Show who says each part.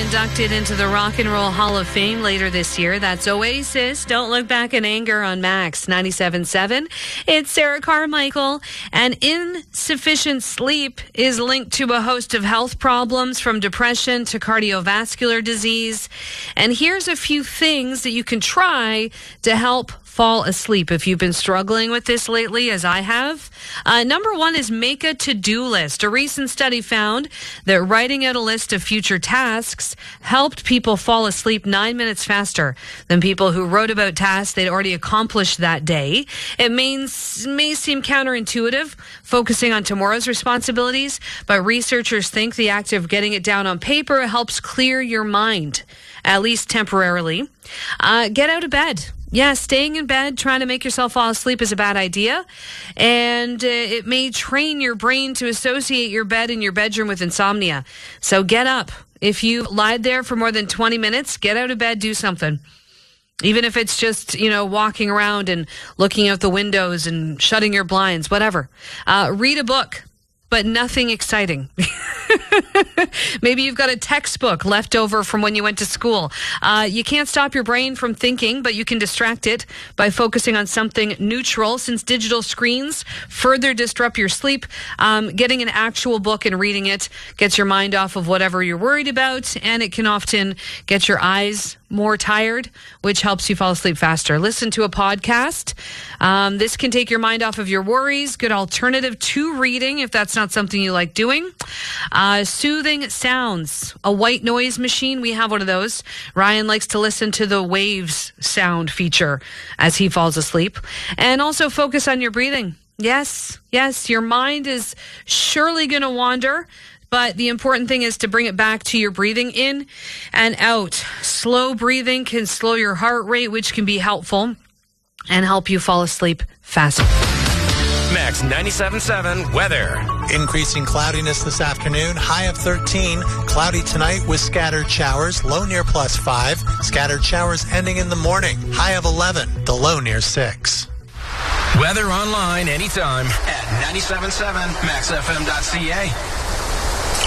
Speaker 1: inducted into the Rock and Roll Hall of Fame later this year. That's Oasis. Don't Look Back in Anger on Max 97.7. It's Sarah Carmichael. And insufficient sleep is linked to a host of health problems, from depression to cardiovascular disease. And here's a few things that you can try to help fall asleep if you've been struggling with this lately, as I have. Number one is make a to-do list. A recent study found that writing out a list of future tasks helped people fall asleep 9 minutes faster than people who wrote about tasks they'd already accomplished that day. It may seem counterintuitive, focusing on tomorrow's responsibilities, but researchers think the act of getting it down on paper helps clear your mind, at least temporarily. Get out of bed. Yeah, staying in bed, trying to make yourself fall asleep is a bad idea. And it may train your brain to associate your bed in your bedroom with insomnia. So get up. If you've lied there for more than 20 minutes, get out of bed, do something. Even if it's just, walking around and looking out the windows and shutting your blinds, whatever. Read a book, but nothing exciting. Maybe you've got a textbook left over from when you went to school. You can't stop your brain from thinking, but you can distract it by focusing on something neutral, since digital screens further disrupt your sleep. Getting an actual book and reading it gets your mind off of whatever you're worried about, and it can often get your eyes more tired, which helps you fall asleep faster. Listen to a podcast. This can take your mind off of your worries. Good alternative to reading if that's not something you like doing. Soothing sounds. A white noise machine. We have one of those. Ryan likes to listen to the waves sound feature as he falls asleep. And also focus on your breathing. Yes, your mind is surely going to wander, but the important thing is to bring it back to your breathing in and out. Slow breathing can slow your heart rate, which can be helpful and help you fall asleep faster.
Speaker 2: Max 97.7 weather.
Speaker 3: Increasing cloudiness this afternoon. High of 13. Cloudy tonight with scattered showers. Low near +5. Scattered showers ending in the morning. High of 11. The low near 6.
Speaker 2: Weather online anytime at 97.7 maxfm.ca.